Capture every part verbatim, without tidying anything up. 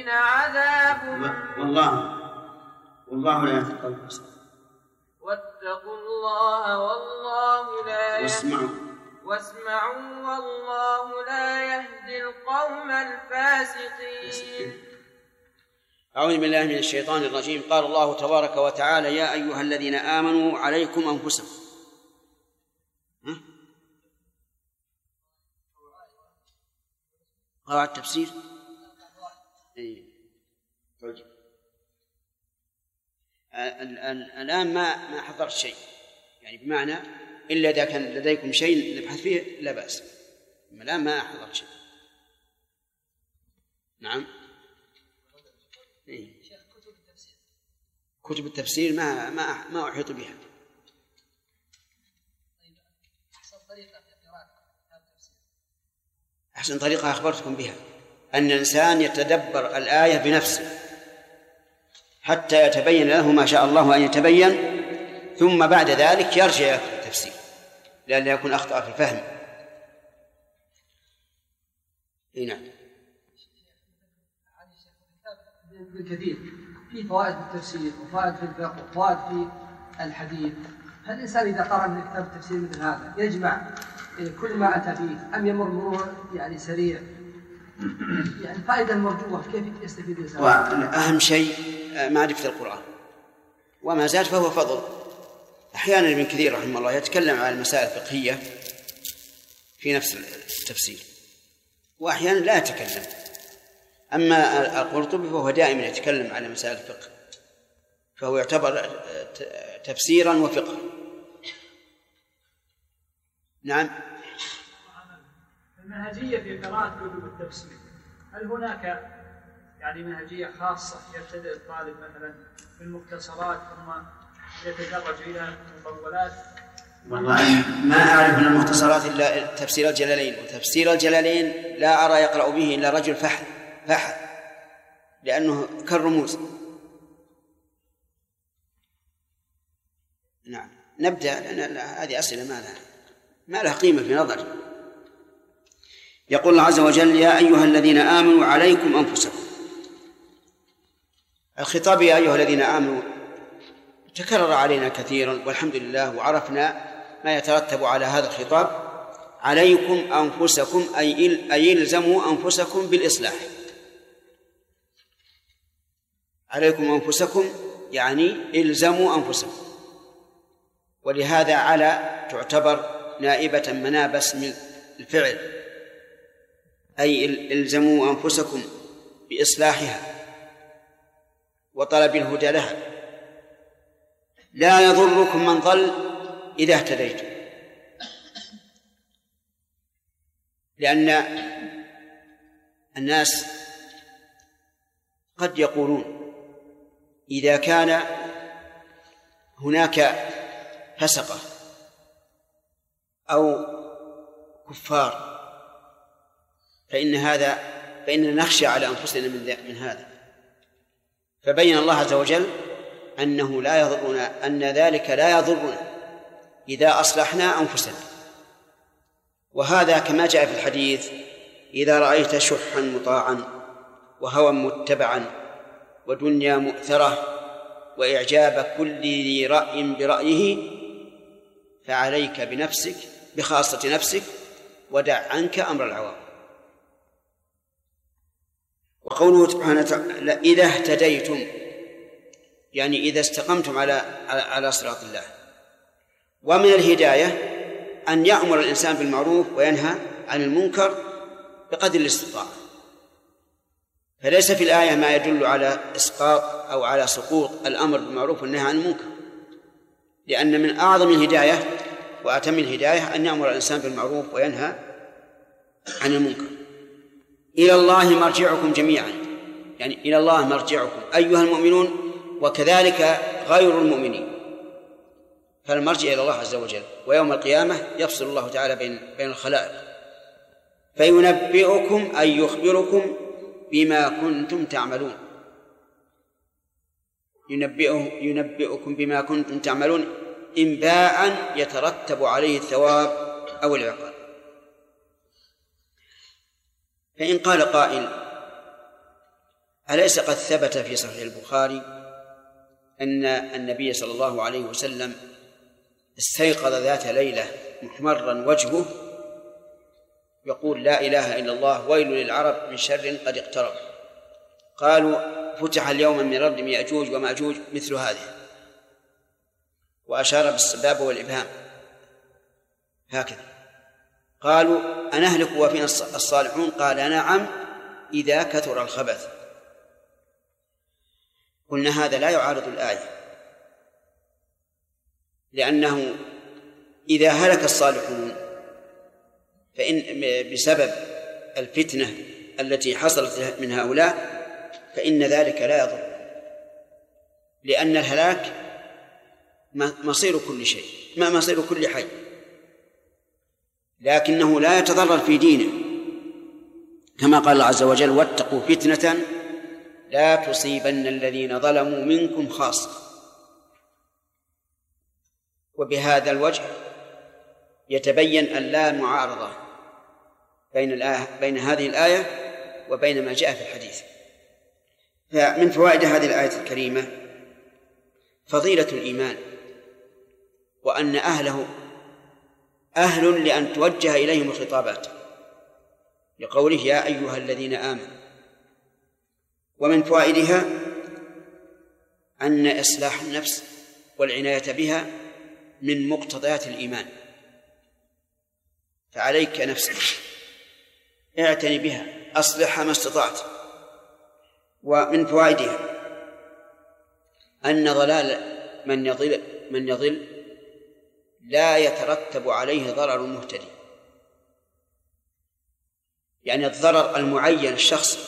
للظالمين عذاب. والله والله لا يهدي القوم الفاسقين. واتقوا الله والله لا واسمعوا واسمعوا والله لا يهدي القوم الفاسقين. أعوذ بالله من الشيطان الرجيم. قال الله تبارك وتعالى: يا أيها الذين آمنوا عليكم أنفسكم. ها؟ قواعد التفسير. إيه. الآن ما ما حضرت شيء، يعني بمعنى إلا إذا كان لديكم شيء نبحث فيه لا بأس. الآن ما حضرت شيء. نعم. إيه. كتب التفسير ما ما ما أحيط بها. أحسن طريقة أخبرتكم بها أن الإنسان يتدبر الآية بنفسه حتى يتبين له ما شاء الله أن يتبين، ثم بعد ذلك يرجع إلى التفسير لأن يكون أخطأ في الفهم. هنا بالكثير في فوائد في التفسير وفوائد في الفقه وفوائد في الحديث. هل الإنسان إذا قرأ من كتاب التفسير مثل هذا يجمع كل ما أتى فيه أم يمر مرور يعني سريع؟ يعني الفائدة المرجوة كيف يستفيد الإنسان؟ أهم شيء معرفة القرآن، وما زاد فهو فضل. أحيانا ابن كثير رحمه الله يتكلم عن المسائل الفقهية في نفس التفسير، وأحيانا لا يتكلم. أما القرطبي فهو دائما يتكلم عن مسائل الفقه، فهو يعتبر تفسيرا وفقها. نعم. المنهجية في قراءة كتب التفسير، هل هناك يعني منهجية خاصة يبتدئ الطالب مثلا بالمختصرات ثم يتدرج إلى المطولات؟ والله ما أعرف من المختصرات إلا تفسير الجلالين، وتفسير الجلالين لا أرى يقرأ به إلا رجل فحل فحل لأنه كالرموز. نعم نبدأ، لأن هذه أسئلة ما لها ما لها قيمة في نظري. يقول الله عز وجل: يا أيها الذين آمنوا عليكم أنفسكم. الخطاب يا أيها الذين آمنوا تكرر علينا كثيرا والحمد لله، وعرفنا ما يترتب على هذا الخطاب. عليكم أنفسكم أي إلزموا أنفسكم بالإصلاح. عليكم أنفسكم يعني إلزموا أنفسكم، ولهذا على تعتبر نائبة منابس من الفعل، أي إلزموا أنفسكم بإصلاحها وطلب الهدى لها. لا يضركم من ضل إذا اهتديتم، لأن الناس قد يقولون إذا كان هناك فسقة أو كفار فإن هذا فإننا نخشى على أنفسنا من, من هذا. فبين الله عز وجل أنه لا يضرنا، أن ذلك لا يضرنا إذا أصلحنا أنفسنا. وهذا كما جاء في الحديث: إذا رأيت شحا مطاعا وهوى متبعا ودنيا مؤثرة وإعجاب كل ذي رأي برأيه فعليك بنفسك بخاصة نفسك ودع عنك أمر العوام. وقوله سبحانه وتعالى: إذا اهتديتم، يعني إذا استقمتم على على صراط الله. ومن الهداية أن يأمر الإنسان بالمعروف وينهى عن المنكر بقدر الاستطاعة. فليس في الآية ما يدل على إسقاط أو على سقوط الأمر بالمعروف والنهي عن المنكر، لأن من أعظم الهداية وأتم الهداية أن يأمر الإنسان بالمعروف وينهى عن المنكر. إلى الله مرجعكم جميعا، يعني إلى الله مرجعكم أيها المؤمنون وكذلك غير المؤمنين، فالمرجع إلى الله عز وجل. ويوم القيامة يفصل الله تعالى بين بين الخلائق فينبئكم أي يخبركم بما كنتم تعملون. ينبئه ينبئكم بما كنتم تعملون إنباء يترتب عليه الثواب أو العقاب. فإن قال قائل: أليس قد ثبت في صحيح البخاري أن النبي صلى الله عليه وسلم استيقظ ذات ليلة محمرا وجهه يقول لا إله إلا الله ويل للعرب من شر قد اقترب؟ قالوا فتح اليوم من ردم يأجوج ومأجوج مثل هذه، وأشار بالسبابة والإبهام هكذا. قالوا أنهلك وفينا الصالحون؟ قال نعم إذا كثر الخبث. قلنا هذا لا يعارض الآية، لأنه إذا هلك الصالحون فإن بسبب الفتنة التي حصلت من هؤلاء فإن ذلك لا يضر، لأن الهلاك مصير كل شيء، ما مصير كل حي، لكنه لا يتضرر في دينه، كما قال الله عز وجل واتقوا فتنة لا تصيبن الذين ظلموا منكم خاصة. وبهذا الوجه يتبين أن لا معارضة بين الآية بين هذه الآية وبين ما جاء في الحديث. فمن فوائد هذه الآية الكريمة فضيلة الإيمان، وأن أهله أهل لأن توجه إليهم الخطابات، لقوله يا أيها الذين آمنوا. ومن فوائدها أن إصلاح النفس والعناية بها من مقتضيات الإيمان، فعليك نفسك اعتني بها، أصلحها ما استطعت. ومن فوائدها أن ضلال من يضل من يضل لا يترتب عليه ضرر المهتدي، يعني الضرر المعين الشخص.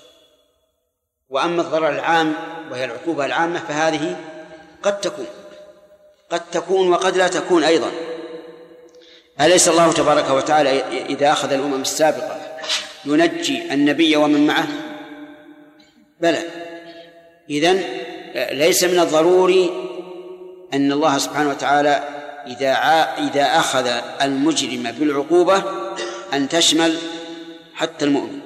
وأما الضرر العام وهي العقوبة العامة فهذه قد تكون قد تكون وقد لا تكون أيضا. أليس الله تبارك وتعالى إذا أخذ الأمم السابقة ينجي النبي ومن معه؟ بلى. إذن ليس من الضروري أن الله سبحانه وتعالى إذا إذا أخذ المجرم بالعقوبة أن تشمل حتى المؤمن،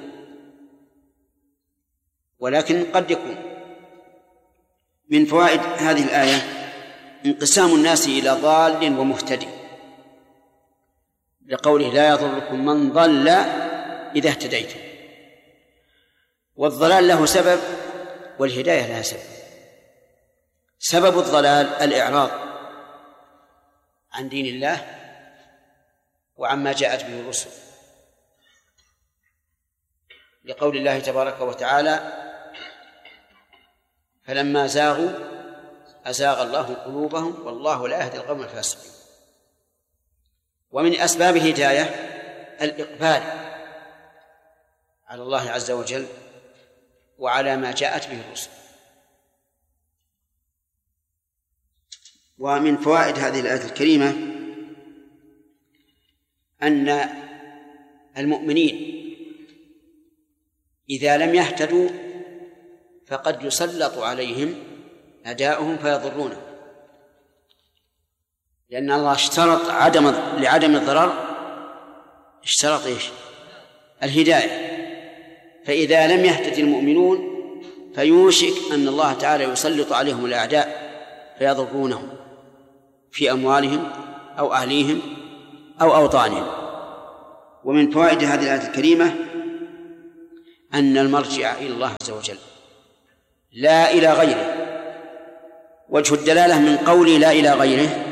ولكن قد يكون. من فوائد هذه الآية انقسام الناس إلى ضال ومهتدي، لقوله لا يضركم من ضل إذا اهتديتم. والضلال له سبب والهداية لها سبب. سبب الضلال الإعراض عن دين الله وعما جاءت به الرسل، لقول الله تبارك وتعالى فلما زاغوا أزاغ الله قلوبهم والله لا يهدي القوم الفاسقين. ومن أسباب الهداية الإقبال على الله عز وجل وعلى ما جاءت به الرسل. ومن فوائد هذه الآية الكريمة أن المؤمنين إذا لم يهتدوا فقد يسلط عليهم أعداؤهم فيضرونه، لأن الله اشترط عدم لعدم الضرر اشترط إيش؟ الهداية. فإذا لم يهتدي المؤمنون فيوشك أن الله تعالى يسلط عليهم الأعداء فيضرونهم في أموالهم أو أهليهم أو أوطانهم. ومن فوائد هذه الآية الكريمة أن المرجع إلى الله عز وجل لا إلى غيره. وجه الدلالة من قول لا إلى غيره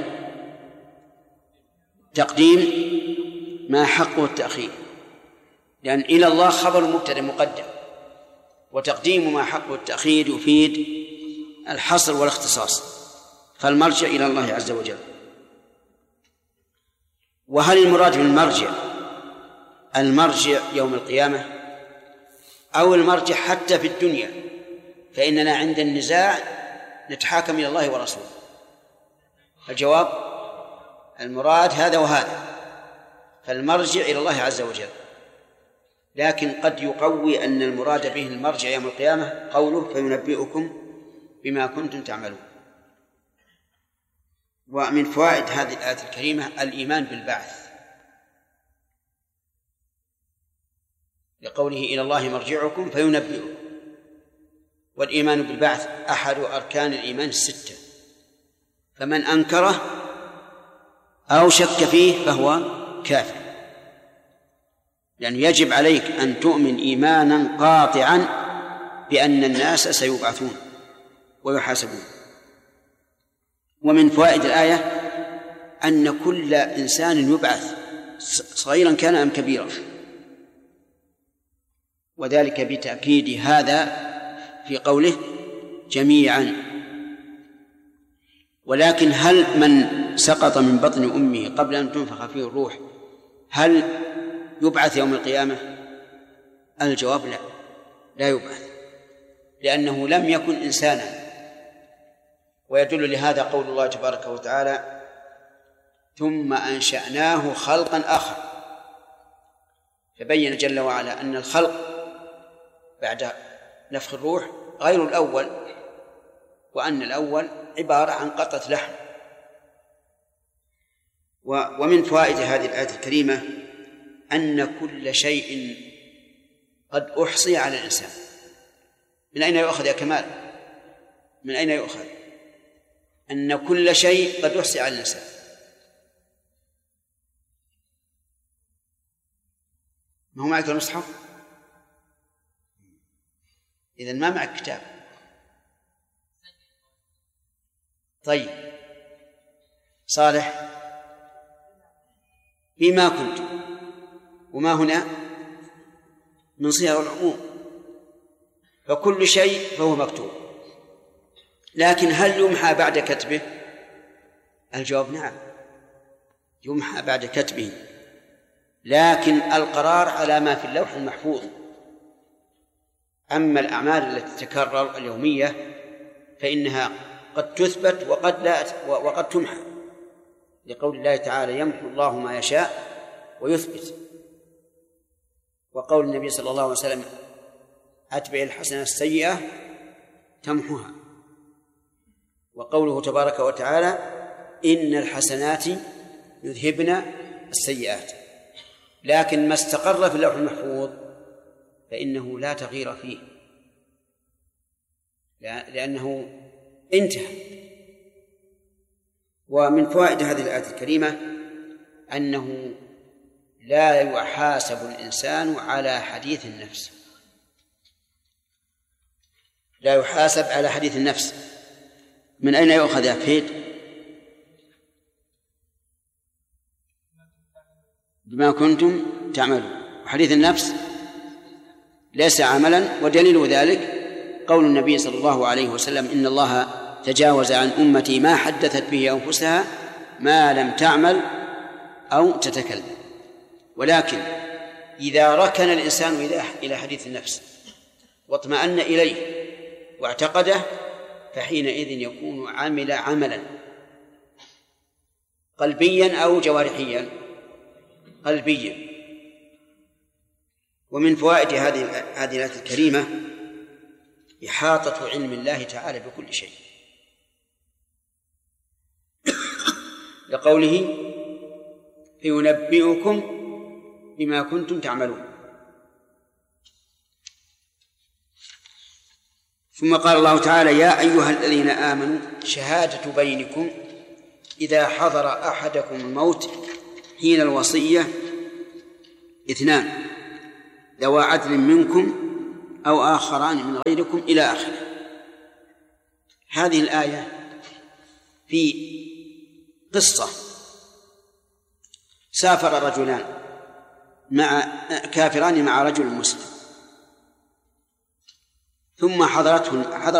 تقديم ما حقه التأخير، لأن إلى الله خبر مبتدأ مقدم، وتقديم ما حقه التأخير يفيد الحصر والاختصاص، فالمرجع إلى الله عز وجل. وهل المراد بالمرجع المرجع يوم القيامة أو المرجع حتى في الدنيا؟ فإننا عند النزاع نتحاكم إلى الله ورسوله. الجواب المراد هذا وهذا، فالمرجع إلى الله عز وجل، لكن قد يقوي أن المراد به المرجع يوم القيامة قوله فينبئكم بما كنتم تعملون. ومن فوائد هذه الآية الكريمة الإيمان بالبعث، لقوله إلى الله مرجعكم فينبئكم، والإيمان بالبعث أحد أركان الإيمان الستة، فمن أنكره أو شك فيه فهو كافر، لأنه يعني يجب عليك أن تؤمن إيمانا قاطعا بأن الناس سيبعثون ويحاسبون. ومن فوائد الآية أن كل إنسان يبعث صغيرا كان أم كبيرا، وذلك بتأكيد هذا في قوله جميعا. ولكن هل من سقط من بطن أمه قبل أن تنفخ فيه الروح هل يبعث يوم القيامة؟ الجواب لا، لا يبعث، لأنه لم يكن إنسانا. ويدل لهذا قول الله تبارك وتعالى ثم أنشأناه خلقا آخر، فبين جل وعلا أن الخلق بعد نفخ الروح غير الأول، وأن الأول عبارة عن قطعة لحم. ومن فوائد هذه الآية الكريمة أن كل شيء قد أحصي على الإنسان. من أين يؤخذ يا كمال؟ من أين يؤخذ أن كل شيء قد أحصي على الإنسان؟ ما هو معك المصحف؟ إذن ما معك كتاب. طيب صالح، بما كنت، وما هنا من صيغ العموم، فكل شيء فهو مكتوب. لكن هل يمحى بعد كتبه؟ الجواب نعم، يمحى بعد كتبه، لكن القرار على ما في اللوح المحفوظ. أما الأعمال التي تتكرر اليومية فإنها قد تثبت وقد لا وقد تمحى، لقول الله تعالى يمحو الله ما يشاء ويثبت، وقول النبي صلى الله عليه وسلم أتبع الحسنة السيئة تمحوها، وقوله تبارك وتعالى إن الحسنات يذهبن السيئات. لكن ما استقر في اللوح المحفوظ فإنه لا تغيير فيه، لأنه انتهى. ومن فوائد هذه الآية الكريمة أنه لا يحاسب الإنسان على حديث النفس، لا يحاسب على حديث النفس. من أين يؤخذ يا فهد؟ بما كنتم تعملون. وحديث النفس ليس عملا، ودليل ذلك قول النبي صلى الله عليه وسلم إن الله تجاوز عن أمتي ما حدثت به أنفسها ما لم تعمل أو تتكلم. ولكن إذا ركن الإنسان إلى حديث النفس واطمأن إليه واعتقده فحينئذ يكون عمل عملا قلبيا أو جوارحيا، قلبيا. ومن فوائد هذه هذه الآية الكريمة إحاطة علم الله تعالى بكل شيء، لقوله فينبئكم بما كنتم تعملون. ثم قال الله تعالى يا أيها الذين آمنوا شهادة بينكم إذا حضر أحدكم الموت حين الوصية اثنان ذوى عدل منكم أو آخران من غيركم إلى آخره. هذه الآية في قصة سافر رجلان مع كافران مع رجل مسلم، ثم حضرته حضر